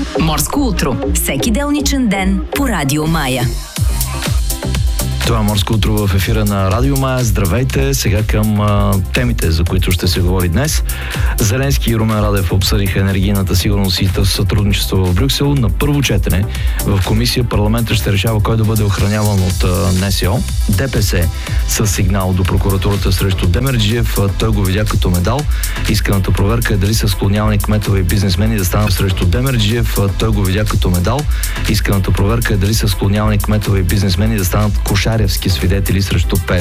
Морско утро. Всеки делничен ден по Радио Мая. Това е Морско утро в ефира на Радио Мая. Здравейте! Сега към темите, за които ще се говори днес. Зеленски и Румен Радев обсъдиха енергийната сигурност и сътрудничество в Брюксел. На първо четене в комисия парламента ще решава кой да бъде охраняван от НСО. ДПС с сигнал до прокуратурата срещу Демерджиев. Той го видя като медал. Исканата проверка е дали са склонявани кметове и бизнесмени да станат срещу Демерджиев. Той го видя като медал. Исканата проверка е дали са склонявани кметове и бизнесмени да станат кошаревски свидетели срещу